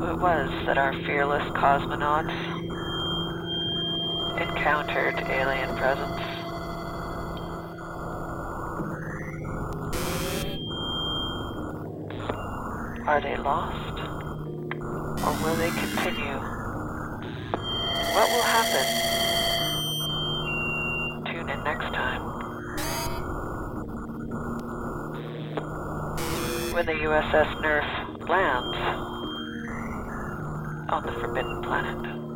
it was that our fearless cosmonauts encountered alien presence. Are they lost? Or will they continue? What will happen? Tune in next time when the USS Nerf lands on the Forbidden Planet.